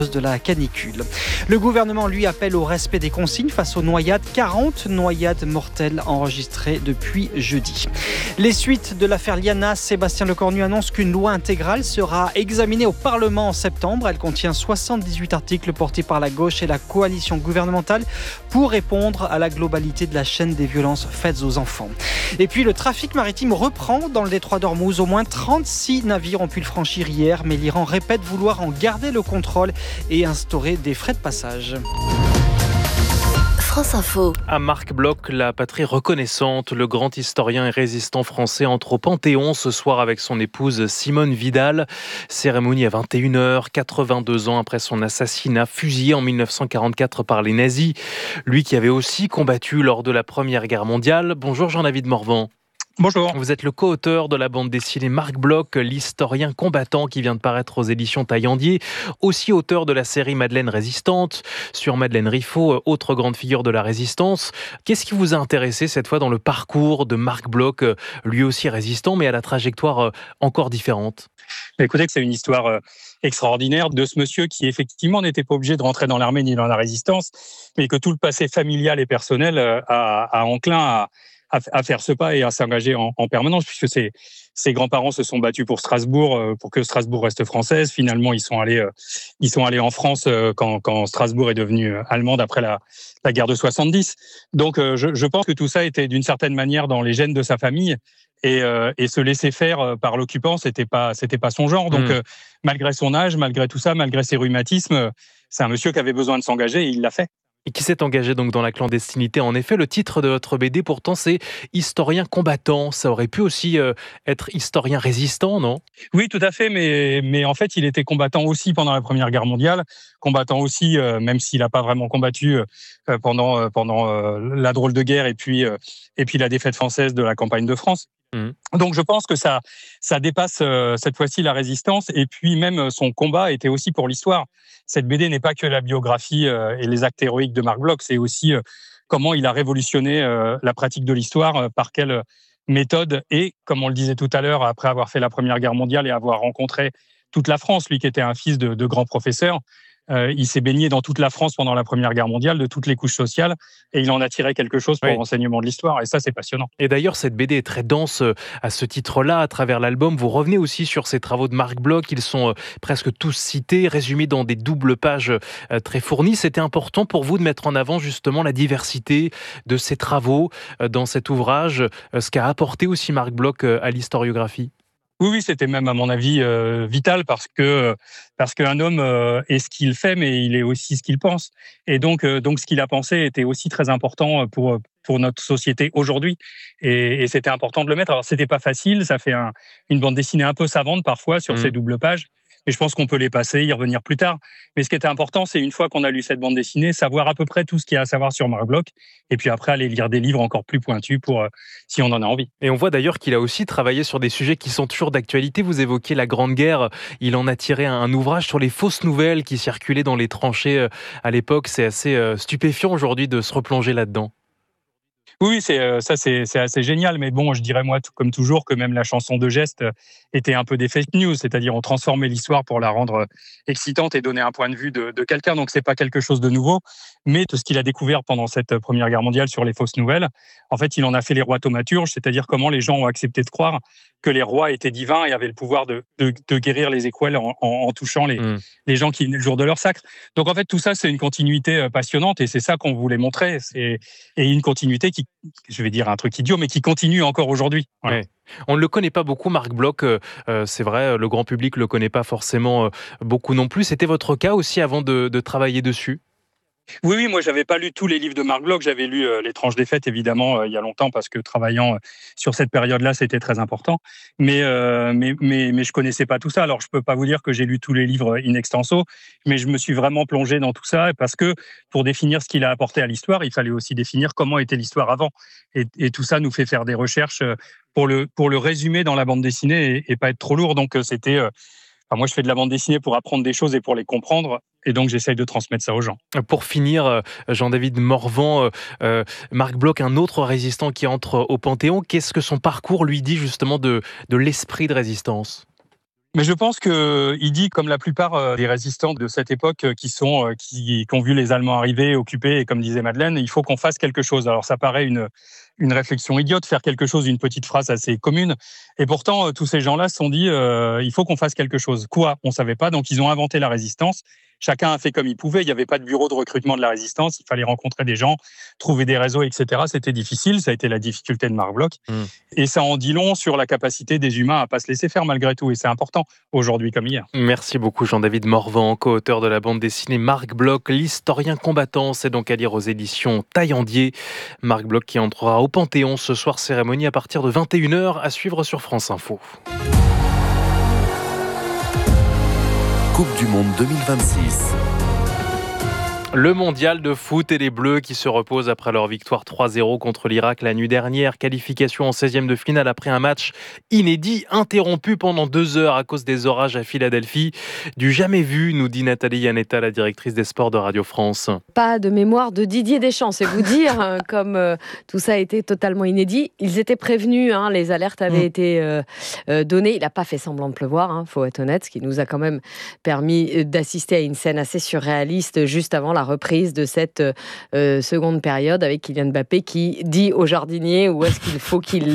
de la canicule. Le gouvernement, lui, appelle au respect des consignes face aux noyades. 40 noyades mortelles enregistrées depuis jeudi. Les suites de l'affaire Liana, Sébastien Lecornu annonce qu'une loi intégrale sera examinée au Parlement en septembre. Elle contient 78 articles portés par la gauche et la coalition gouvernementale pour répondre à la globalité de la chaîne des violences faites aux enfants. Et puis le trafic maritime reprend dans le détroit d'Ormuz. Au moins 36 navires ont pu le franchir hier, mais l'Iran répète vouloir en garder le contrôle et instaurer des frais de passage. France Info. À Marc Bloch, la patrie reconnaissante, le grand historien et résistant français entre au Panthéon ce soir avec son épouse Simone Vidal. Cérémonie à 21h, 82 ans après son assassinat, fusillé en 1944 par les nazis. Lui qui avait aussi combattu lors de la Première Guerre mondiale. Bonjour Jean-David Morvan. Bonjour. Vous êtes le co-auteur de la bande dessinée Marc Bloch, l'historien combattant qui vient de paraître aux éditions Taillandier, aussi auteur de la série Madeleine Résistante, sur Madeleine Riffaut, autre grande figure de la Résistance. Qu'est-ce qui vous a intéressé cette fois dans le parcours de Marc Bloch, lui aussi résistant, mais à la trajectoire encore différente ? Écoutez, c'est une histoire extraordinaire de ce monsieur qui effectivement n'était pas obligé de rentrer dans l'armée ni dans la Résistance, mais que tout le passé familial et personnel a enclin à faire ce pas et à s'engager en permanence, puisque ses grands-parents se sont battus pour Strasbourg, pour que Strasbourg reste française. Finalement, ils sont allés en France quand Strasbourg est devenue allemande après la guerre de 70. Donc, je pense que tout ça était d'une certaine manière dans les gènes de sa famille. Et se laisser faire par l'occupant, c'était pas son genre. Donc, malgré son âge, malgré tout ça, malgré ses rhumatismes, c'est un monsieur qui avait besoin de s'engager et il l'a fait. Et qui s'est engagé donc dans la clandestinité. En effet, le titre de votre BD, pourtant, c'est « Historien combattant ». Ça aurait pu aussi être « Historien résistant », non ? Oui, tout à fait, mais en fait, il était combattant aussi pendant la Première Guerre mondiale, combattant aussi, même s'il n'a pas vraiment combattu pendant la drôle de guerre et puis la défaite française de la campagne de France. Donc, je pense que ça dépasse cette fois-ci la résistance, et puis même son combat était aussi pour l'histoire. Cette BD n'est pas que la biographie et les actes héroïques de Marc Bloch, c'est aussi comment il a révolutionné la pratique de l'histoire, par quelle méthode, et comme on le disait tout à l'heure, après avoir fait la Première Guerre mondiale et avoir rencontré toute la France, lui qui était un fils de grands professeurs, il s'est baigné dans toute la France pendant la Première Guerre mondiale, de toutes les couches sociales, et il en a tiré quelque chose pour l'enseignement de l'histoire, et ça, c'est passionnant. Et d'ailleurs, cette BD est très dense à ce titre-là. À travers l'album, vous revenez aussi sur ces travaux de Marc Bloch. Ils sont presque tous cités, résumés dans des doubles pages très fournies. C'était important pour vous de mettre en avant justement la diversité de ces travaux dans cet ouvrage, ce qu'a apporté aussi Marc Bloch à l'historiographie. Oui, c'était même à mon avis vital parce qu'un homme est ce qu'il fait, mais il est aussi ce qu'il pense. Et donc ce qu'il a pensé était aussi très important pour notre société aujourd'hui. Et c'était important de le mettre. Alors c'était pas facile, ça fait une bande dessinée un peu savante parfois sur ces doubles pages. Mais je pense qu'on peut les passer, y revenir plus tard. Mais ce qui était important, c'est une fois qu'on a lu cette bande dessinée, savoir à peu près tout ce qu'il y a à savoir sur Marc Bloch, et puis après aller lire des livres encore plus pointus pour si on en a envie. Et on voit d'ailleurs qu'il a aussi travaillé sur des sujets qui sont toujours d'actualité. Vous évoquez la Grande Guerre. Il en a tiré un ouvrage sur les fausses nouvelles qui circulaient dans les tranchées à l'époque. C'est assez stupéfiant aujourd'hui de se replonger là-dedans. Oui, c'est assez génial, mais bon, je dirais moi, comme toujours, que même la chanson de geste était un peu des fake news, c'est-à-dire on transformait l'histoire pour la rendre excitante et donner un point de vue de quelqu'un, donc c'est pas quelque chose de nouveau, mais de ce qu'il a découvert pendant cette Première Guerre mondiale sur les fausses nouvelles, en fait, il en a fait les rois thaumaturges, c'est-à-dire comment les gens ont accepté de croire que les rois étaient divins et avaient le pouvoir de guérir les équelles en touchant les gens qui venaient le jour de leur sacre. Donc en fait, tout ça, c'est une continuité passionnante, et c'est ça qu'on voulait montrer, et une continuité qui, je vais dire un truc idiot, mais qui continue encore aujourd'hui. Voilà. Ouais. On ne le connaît pas beaucoup, Marc Bloch, c'est vrai, le grand public ne le connaît pas forcément beaucoup non plus. C'était votre cas aussi avant de travailler dessus ? Oui, moi j'avais pas lu tous les livres de Marc Bloch, j'avais lu Les Tranches des Fêtes évidemment il y a longtemps parce que travaillant sur cette période-là c'était très important, mais je connaissais pas tout ça. Alors je peux pas vous dire que j'ai lu tous les livres in extenso, mais je me suis vraiment plongé dans tout ça parce que pour définir ce qu'il a apporté à l'histoire, il fallait aussi définir comment était l'histoire avant, et tout ça nous fait faire des recherches pour le résumer dans la bande dessinée et pas être trop lourd. Donc c'était moi, je fais de la bande dessinée pour apprendre des choses et pour les comprendre, et donc j'essaye de transmettre ça aux gens. Pour finir, Jean-David Morvan, Marc Bloch, un autre résistant qui entre au Panthéon, qu'est-ce que son parcours lui dit justement de l'esprit de résistance ? Mais je pense qu'il dit, comme la plupart des résistants de cette époque qui ont vu les Allemands arriver, occuper, et comme disait Madeleine, il faut qu'on fasse quelque chose. Alors ça paraît une réflexion idiote, faire quelque chose, une petite phrase assez commune. Et pourtant, tous ces gens-là se sont dit, il faut qu'on fasse quelque chose. Quoi ? On savait pas, donc ils ont inventé la résistance. Chacun a fait comme il pouvait. Il n'y avait pas de bureau de recrutement de la résistance. Il fallait rencontrer des gens, trouver des réseaux, etc. C'était difficile. Ça a été la difficulté de Marc Bloch. Et ça en dit long sur la capacité des humains à pas se laisser faire malgré tout. Et c'est important aujourd'hui comme hier. Merci beaucoup Jean-David Morvan, co-auteur de la bande dessinée Marc Bloch, l'historien combattant. C'est donc à lire aux éditions Taillandier. Marc Bloch qui entrera au Panthéon ce soir, cérémonie à partir de 21h à suivre sur France Info. Coupe du Monde 2026. Le mondial de foot et les Bleus qui se reposent après leur victoire 3-0 contre l'Irak la nuit dernière. Qualification en 16e de finale après un match inédit, interrompu pendant 2 heures à cause des orages à Philadelphie. Du jamais vu, nous dit Nathalie Yanetta, la directrice des sports de Radio France. Pas de mémoire de Didier Deschamps, c'est vous dire, comme tout ça a été totalement inédit. Ils étaient prévenus, les alertes avaient été données. Il n'a pas fait semblant de pleuvoir, faut être honnête, ce qui nous a quand même permis d'assister à une scène assez surréaliste juste avant la reprise de cette seconde période avec Kylian Mbappé qui dit au jardinier où est-ce qu'il faut qu'il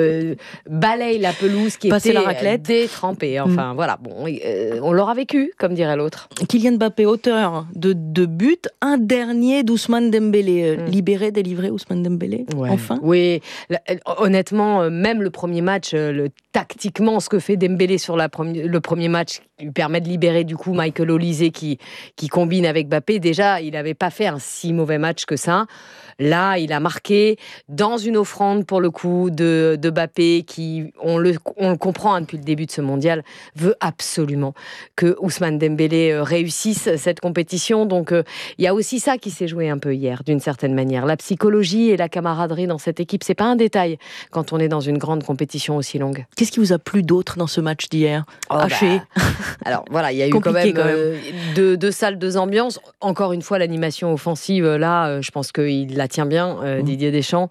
balaye la pelouse qui passer était la raclette. Détrempée. Enfin voilà, on l'aura vécu, comme dirait l'autre. Kylian Mbappé, auteur de 2 buts, un dernier d'Ousmane Dembélé, libéré, délivré Ousmane Dembélé, enfin. Oui, honnêtement, même le premier match, tactiquement, ce que fait Dembélé sur le premier match lui permet de libérer du coup Michael Olise qui combine avec Mbappé. Déjà, il n'avait pas fait un si mauvais match que ça. Là, il a marqué dans une offrande pour le coup de Mbappé qui, on le comprend depuis le début de ce mondial, veut absolument que Ousmane Dembélé réussisse cette compétition. Donc, il y a aussi ça qui s'est joué un peu hier, d'une certaine manière. La psychologie et la camaraderie dans cette équipe, c'est pas un détail quand on est dans une grande compétition aussi longue. Qu'est-ce qui vous a plu d'autre dans ce match d'hier ? Haché. Alors voilà, il y a eu quand même. Deux salles, 2 ambiances. Encore une fois, l'animation offensive, là, je pense qu'il la tient bien, Didier Deschamps,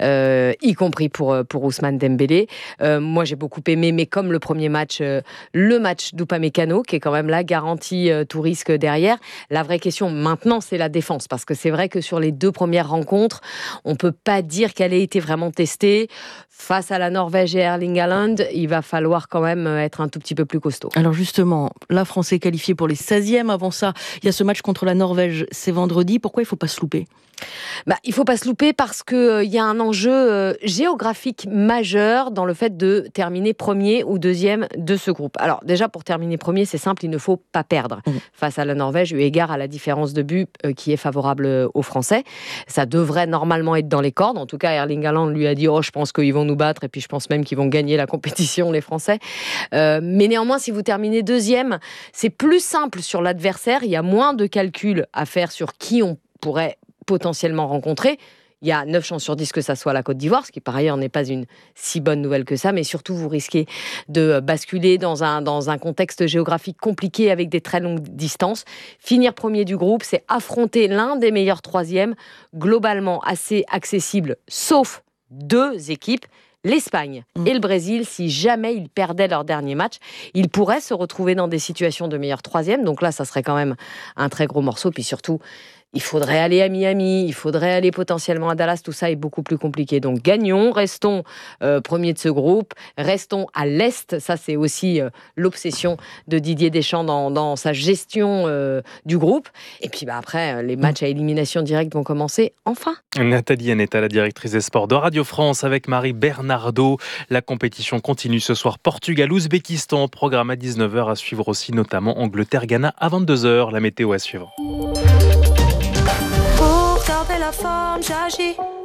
y compris pour Ousmane Dembélé. Moi, j'ai beaucoup aimé, mais comme le premier match, le match d'Upamecano, qui est quand même là, garantie tout risque derrière. La vraie question maintenant, c'est la défense, parce que c'est vrai que sur les 2 premières rencontres, on peut pas dire qu'elle ait été vraiment testée. Face à la Norvège et Erling Haaland, il va falloir quand même être un tout petit peu plus costaud. Alors justement, la France est qualifiée pour les 16e. Avant ça, il y a ce match contre la Norvège, c'est vendredi. Pourquoi il ne faut pas se louper ? Il ne faut pas se louper parce qu'il y a un enjeu géographique majeur dans le fait de terminer premier ou deuxième de ce groupe. Alors déjà, pour terminer premier, c'est simple, il ne faut pas perdre face à la Norvège, eu égard à la différence de but qui est favorable aux Français. Ça devrait normalement être dans les cordes. En tout cas, Erling Haaland lui a dit « je pense qu'ils vont nous battre et puis je pense même qu'ils vont gagner la compétition, les Français ». Mais néanmoins, si vous terminez deuxième, c'est plus simple sur l'adversaire. Il y a moins de calculs à faire sur qui on pourrait potentiellement rencontrer. Il y a 9 chances sur 10 que ça soit la Côte d'Ivoire, ce qui par ailleurs n'est pas une si bonne nouvelle que ça, mais surtout vous risquez de basculer dans un contexte géographique compliqué avec des très longues distances. Finir premier du groupe, c'est affronter l'un des meilleurs 3e, globalement assez accessible, sauf 2 équipes, l'Espagne et le Brésil. Si jamais ils perdaient leur dernier match, ils pourraient se retrouver dans des situations de meilleur 3e. Donc là, ça serait quand même un très gros morceau. Puis surtout, il faudrait aller à Miami, il faudrait aller potentiellement à Dallas. Tout ça est beaucoup plus compliqué. Donc gagnons, restons premiers de ce groupe, restons à l'Est. Ça, c'est aussi l'obsession de Didier Deschamps dans sa gestion du groupe. Et puis après, les matchs à élimination directe vont commencer enfin. Nathalie Yanetta, la directrice des sports de Radio France, avec Marie Bernardo. La compétition continue ce soir. Portugal-Ouzbékistan, programme à 19h à suivre aussi, notamment Angleterre-Ghana à 22h. La météo à suivre. Pour garder la forme, j'agis.